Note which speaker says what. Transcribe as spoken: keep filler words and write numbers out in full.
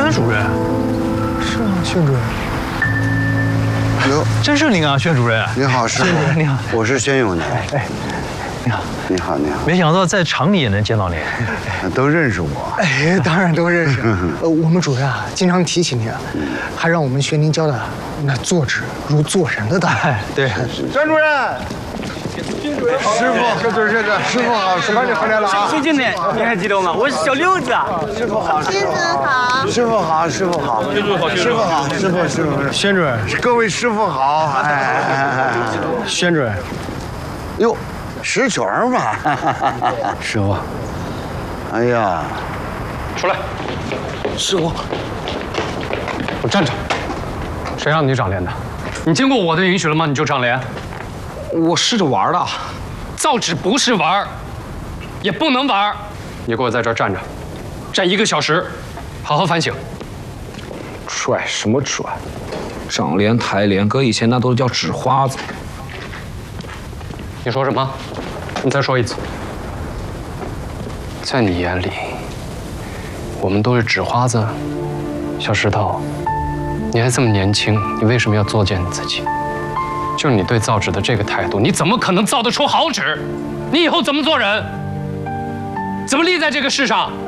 Speaker 1: 宣主任。
Speaker 2: 是吗，宣主任？
Speaker 1: 哟，真是您啊，宣主任。
Speaker 3: 你好，师傅。
Speaker 1: 宣主任你好，
Speaker 3: 我是宣永年。
Speaker 1: 哎，你好，
Speaker 3: 你好，你好。
Speaker 1: 没想到在厂里也能见到您。
Speaker 3: 都认识我。
Speaker 2: 哎，当然都认识。呃，我们主任啊，经常提起您啊，还让我们学您教的那坐直如坐人的道理。
Speaker 1: 哎，对。
Speaker 3: 宣主任。 师傅，这就是这个师傅好，师傅你回来了啊！
Speaker 4: 崔经理，你还记得我吗？我是小六子啊。
Speaker 3: 师傅好，
Speaker 5: 师傅好，
Speaker 3: 师傅好，师傅好，师傅好，师傅好，师傅师傅，
Speaker 2: 宣主任，
Speaker 3: 各位师傅好，哎哎哎，
Speaker 2: 宣主任，
Speaker 3: 哟，石泉嘛，
Speaker 2: 师傅，
Speaker 3: 哎呀，
Speaker 6: 出来，
Speaker 3: 师傅，
Speaker 6: 我站着。谁让你长脸的？你经过我的允许了吗？你就长脸？
Speaker 7: 我试着玩的，
Speaker 6: 造纸不是玩，也不能玩。你给我在这儿站着，站一个小时，好好反省。
Speaker 7: 拽什么拽？长脸抬脸，搁以前那都叫纸花子。
Speaker 6: 你说什么？你再说一次。在你眼里，我们都是纸花子？小石头，你还这么年轻，你为什么要作践你自己？ 就你对造纸的这个态度，你怎么可能造得出好纸？你以后怎么做人？怎么立在这个世上？